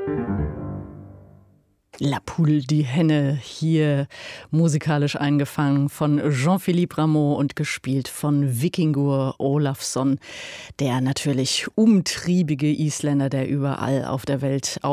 La Poule, die Henne, hier musikalisch eingefangen von Jean-Philippe Rameau und gespielt von Víkingur Ólafsson, der natürlich umtriebige Isländer, der überall auf der Welt